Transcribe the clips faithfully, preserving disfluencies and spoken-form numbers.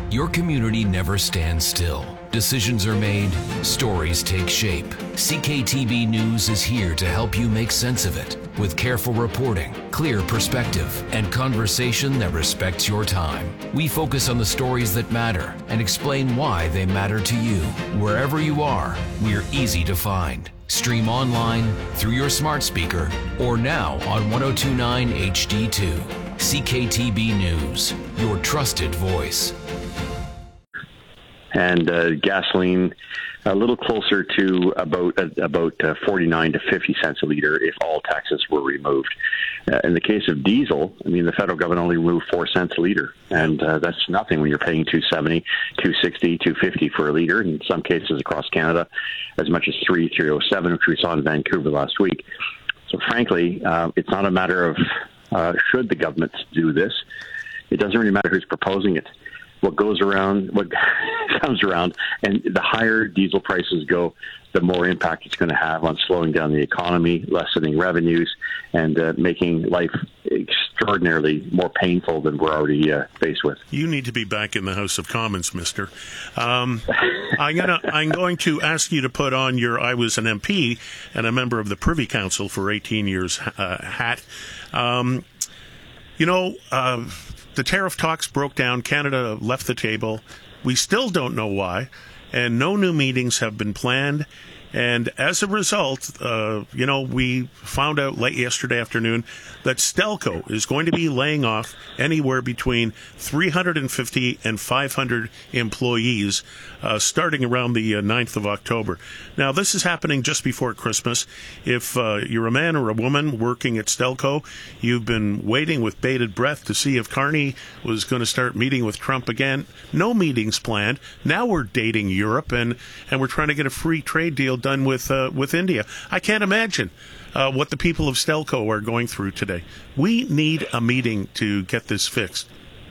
Your community never stands still. Decisions are made, stories take shape. C K T B News is here to help you make sense of it with careful reporting, clear perspective, and conversation that respects your time. We focus on the stories that matter and explain why they matter to you. Wherever you are, we're easy to find. Stream online, through your smart speaker, or now on ten twenty-nine H D two. C K T B News, your trusted voice. And uh, gasoline a little closer to about uh, about uh, forty-nine to fifty cents a liter if all taxes were removed. Uh, in the case of diesel, I mean, the federal government only removed four cents a liter, and uh, that's nothing when you're paying two seventy, two sixty, two fifty for a liter. In some cases across Canada, as much as three, three oh seven, which we saw in Vancouver last week. So, frankly, uh, it's not a matter of uh, should the government do this. It doesn't really matter who's proposing it. What goes around, what comes around, and the higher diesel prices go, the more impact it's going to have on slowing down the economy, lessening revenues, and uh, making life extraordinarily more painful than we're already uh, faced with. You need to be back in the House of Commons, mister. Um, I'm, gonna, I'm going to ask you to put on your I was an M P and a member of the Privy Council for eighteen years uh, hat. Um, you know... Uh, The tariff talks broke down. Canada left the table. We still don't know why, and no new meetings have been planned. And as a result, uh, you know, we found out late yesterday afternoon that Stelco is going to be laying off anywhere between three hundred fifty and five hundred employees uh, starting around the uh, ninth of October. Now, this is happening just before Christmas. If uh, you're a man or a woman working at Stelco, you've been waiting with bated breath to see if Carney was going to start meeting with Trump again. No meetings planned. Now we're dating Europe, and, and we're trying to get a free trade deal done with uh, with India. I can't imagine uh, what the people of Stelco are going through today. We need a meeting to get this fixed.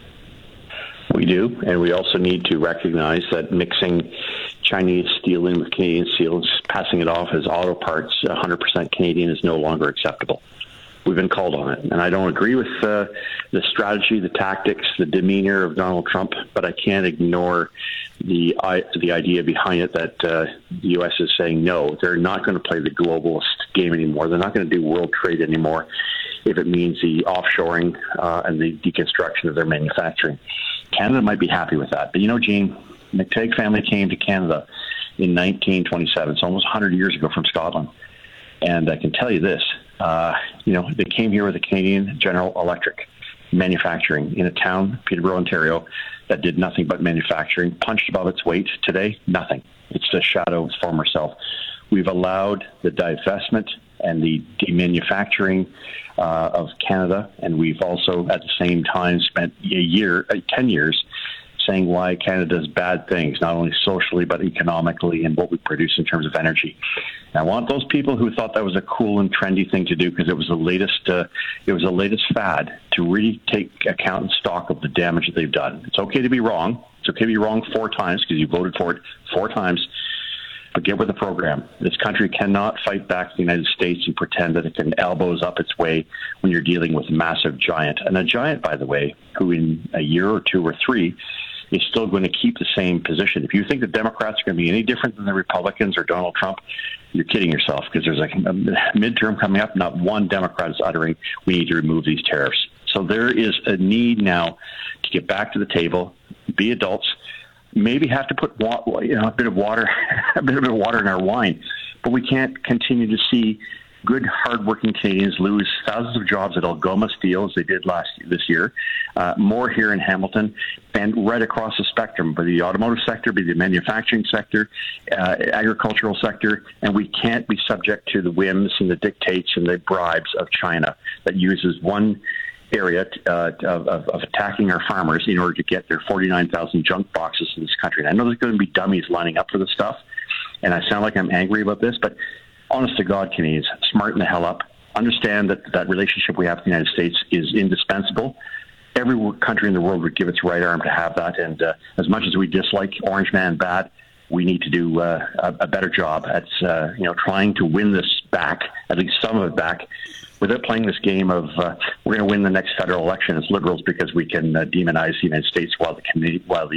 We do, and we also need to recognize that mixing Chinese steel in with Canadian steel, passing it off as auto parts, one hundred percent Canadian, is no longer acceptable. We've been called on it, and I don't agree with uh, the strategy, the tactics, the demeanor of Donald Trump, but I can't ignore the I, the idea behind it that uh, the U S is saying no, they're not going to play the globalist game anymore. They're not going to do world trade anymore if it means the offshoring uh, and the deconstruction of their manufacturing. Canada might be happy with that. But you know, Gene, McTague family came to Canada in nineteen twenty-seven, so almost one hundred years ago from Scotland. And I can tell you this, uh, you know, they came here with a Canadian General Electric manufacturing in a town, Peterborough, Ontario, that did nothing but manufacturing, punched above its weight. Today, nothing. It's the shadow of its former self. We've allowed the divestment and the demanufacturing uh, of Canada, and we've also, at the same time, spent a year, uh, ten years, saying why Canada does bad things, not only socially but economically, and what we produce in terms of energy. And I want those people who thought that was a cool and trendy thing to do, because it was the latest, uh, it was the latest fad, to really take account and stock of the damage that they've done. It's okay to be wrong. It's okay to be wrong four times because you voted for it four times. But get with the program. This country cannot fight back the United States and pretend that it can elbows up its way when you're dealing with a massive giant. And a giant, by the way, who in a year or two or three is still going to keep the same position. If you think the Democrats are going to be any different than the Republicans or Donald Trump, you're kidding yourself, because there's like a midterm coming up. Not one Democrat is uttering, we need to remove these tariffs. So there is a need now to get back to the table, be adults, maybe have to put you know, a bit of water, a bit of water in our wine, but we can't continue to see good, hardworking Canadians lose thousands of jobs at Algoma Steel, as they did last this year, uh, more here in Hamilton, and right across the spectrum, by the automotive sector, by the manufacturing sector, uh, agricultural sector, and we can't be subject to the whims and the dictates and the bribes of China that uses one area uh, of, of, of attacking our farmers in order to get their forty-nine thousand junk boxes in this country. And I know there's going to be dummies lining up for this stuff, and I sound like I'm angry about this, but honest to God, Canadians, smarten the hell up. Understand that that relationship we have with the United States is indispensable. Every country in the world would give its right arm to have that. And uh, as much as we dislike Orange Man bad, we need to do uh, a, a better job at uh, you know trying to win this back, at least some of it back, without playing this game of uh, we're going to win the next federal election as Liberals because we can uh, demonize the United States while the while the